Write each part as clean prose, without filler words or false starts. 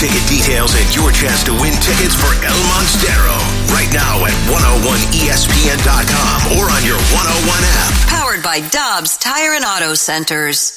ticket details and your chance to win tickets for El Monstero. Right now at 101ESPN.com or on your 101 app. Powered by Dobbs Tire and Auto Centers.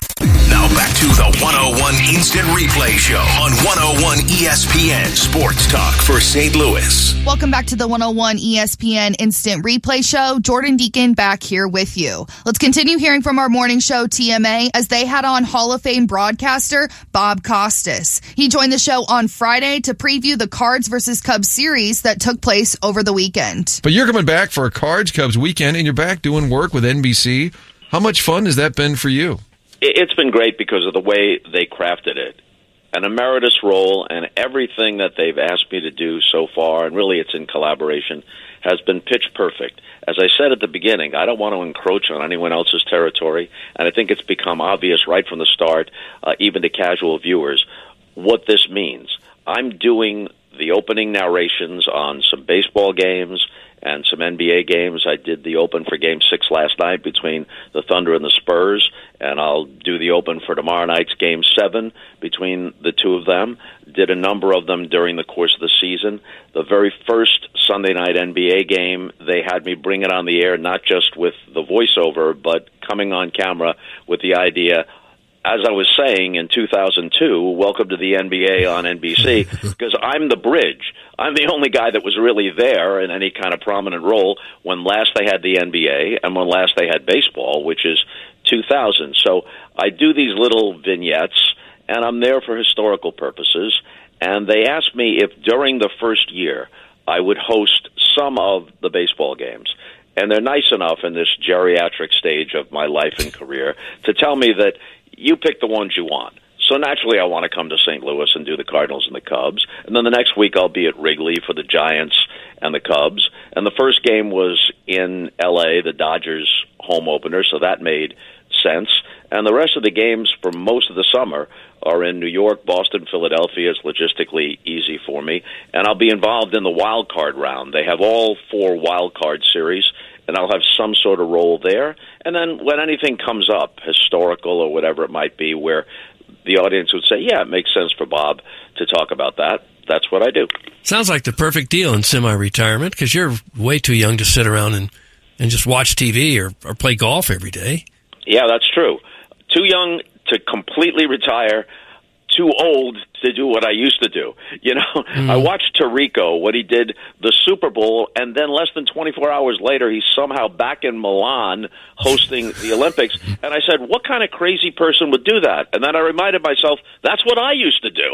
Now back to the 101 Instant Replay Show on 101 ESPN Sports Talk for St. Louis. Welcome back to the 101 ESPN Instant Replay Show. Jordan Deacon back here with you. Let's continue hearing from our morning show TMA as they had on Hall of Fame broadcaster Bob Costas. He joined the show on Friday to preview the Cards versus Cubs series that took place over the weekend. But you're coming back for a Cards-Cubs weekend, and you're back doing work with NBC. How much fun has that been for you? It's been great because of the way they crafted it. An emeritus role, and everything that they've asked me to do so far, and really it's in collaboration, has been pitch perfect. As I said at the beginning, I don't want to encroach on anyone else's territory, and I think it's become obvious right from the start, even to casual viewers, what this means. I'm doing the opening narrations on some baseball games and some NBA games. I did the open for Game 6 last night between the Thunder and the Spurs, and I'll do the open for tomorrow night's Game 7 between the two of them. Did a number of them during the course of the season. The very first Sunday night NBA game, they had me bring it on the air, not just with the voiceover, but coming on camera with the idea, as I was saying in 2002, welcome to the NBA on NBC, because I'm the bridge. I'm the only guy that was really there in any kind of prominent role when last they had the NBA and when last they had baseball, which is 2000. So I do these little vignettes, and I'm there for historical purposes. And they asked me if during the first year I would host some of the baseball games. And they're nice enough in this geriatric stage of my life and career to tell me that you pick the ones you want. So naturally, I want to come to St. Louis and do the Cardinals and the Cubs. And then the next week, I'll be at Wrigley for the Giants and the Cubs. And the first game was in L.A., the Dodgers home opener, so that made sense. And the rest of the games for most of the summer are in New York, Boston, Philadelphia. It's logistically easy for me. And I'll be involved in the wild card round. They have all 4 wild card series, and I'll have some sort of role there. And then when anything comes up, historical or whatever it might be, where the audience would say, yeah, it makes sense for Bob to talk about that, that's what I do. Sounds like the perfect deal in semi-retirement, because you're way too young to sit around and just watch TV or play golf every day. Yeah, that's true. Too young to completely retire, too old to do what I used to do. You know, I watched Tirico, what he did the Super Bowl, and then less than 24 hours later, he's somehow back in Milan hosting the Olympics. And I said, what kind of crazy person would do that? And then I reminded myself, that's what I used to do.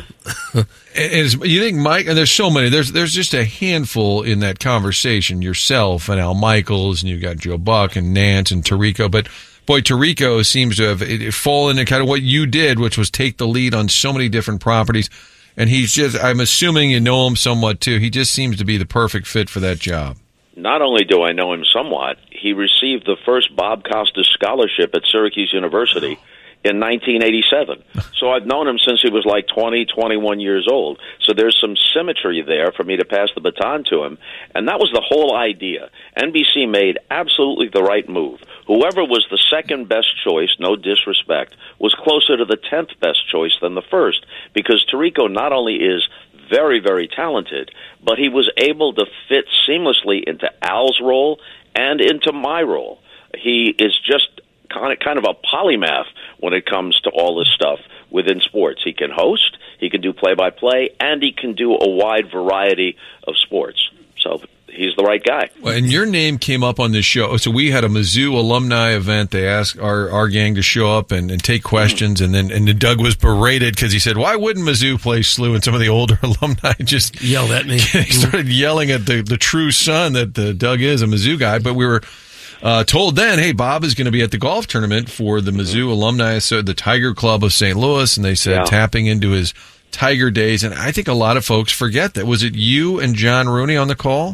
You think, Mike, and there's so many, there's just a handful in that conversation, yourself and Al Michaels, and you've got Joe Buck and Nance and Tirico, but boy, Tirico seems to have fallen into kind of what you did, which was take the lead on so many different properties. And he's just, I'm assuming you know him somewhat too. He just seems to be the perfect fit for that job. Not only do I know him somewhat, he received the first Bob Costas scholarship at Syracuse University in 1987. So I've known him since he was like 20, 21 years old. So there's some symmetry there for me to pass the baton to him. And that was the whole idea. NBC made absolutely the right move. Whoever was the second best choice, no disrespect, was closer to the 10th best choice than the first, because Tirico not only is very, very talented, but he was able to fit seamlessly into Al's role and into my role. He is just kind of a polymath when it comes to all this stuff within sports. He can host, he can do play-by-play, and he can do a wide variety of sports. So he's the right guy. Well, and your name came up on this show. So we had a Mizzou alumni event. They asked our gang to show up and take questions, and then Doug was berated because he said, why wouldn't Mizzou play SLU? And some of the older alumni just yelled at me. He started yelling at the true son that Doug is a Mizzou guy. But we were told then, hey, Bob is going to be at the golf tournament for the Mizzou alumni, so the Tiger Club of St. Louis, and they said tapping into his Tiger days. And I think a lot of folks forget that. Was it you and John Rooney on the call?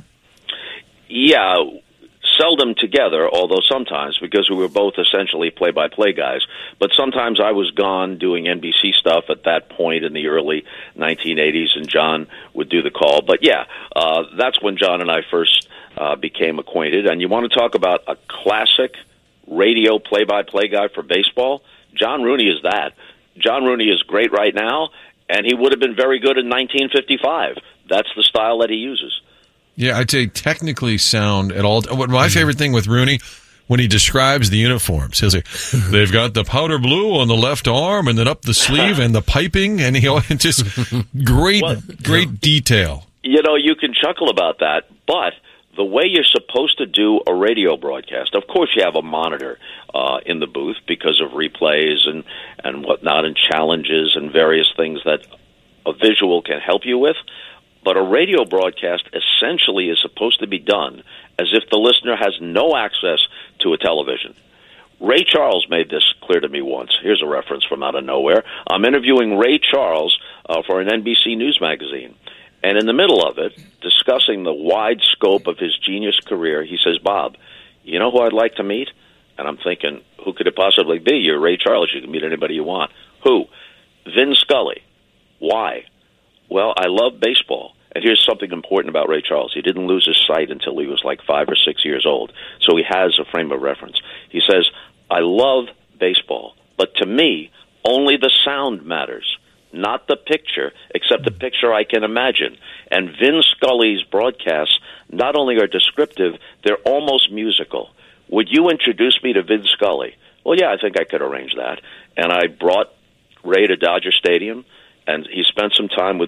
Yeah, seldom together, although sometimes, because we were both essentially play-by-play guys. But sometimes I was gone doing NBC stuff at that point in the early 1980s, and John would do the call. But yeah, that's when John and I first became acquainted. And you want to talk about a classic radio play-by-play guy for baseball? John Rooney is that. John Rooney is great right now, And he would have been very good in 1955. That's the style that he uses. Yeah, I'd say technically sound at all. My favorite thing with Rooney, when he describes the uniforms, he'll say, they've got the powder blue on the left arm and then up the sleeve and the piping, and he'll just great detail. You know, you can chuckle about that, but the way you're supposed to do a radio broadcast, of course you have a monitor in the booth because of replays and whatnot and challenges and various things that a visual can help you with. But a radio broadcast essentially is supposed to be done as if the listener has no access to a television. Ray Charles made this clear to me once. Here's a reference from out of nowhere. I'm interviewing Ray Charles for an NBC News magazine. And in the middle of it, discussing the wide scope of his genius career, he says, Bob, you know who I'd like to meet? And I'm thinking, who could it possibly be? You're Ray Charles. You can meet anybody you want. Who? Vin Scully. Why? Well, I love baseball. And here's something important about Ray Charles. He didn't lose his sight until he was like 5 or 6 years old. So he has a frame of reference. He says, I love baseball, but to me, only the sound matters, not the picture, except the picture I can imagine. And Vin Scully's broadcasts not only are descriptive, they're almost musical. Would you introduce me to Vin Scully? Well, yeah, I think I could arrange that. And I brought Ray to Dodger Stadium, and he spent some time with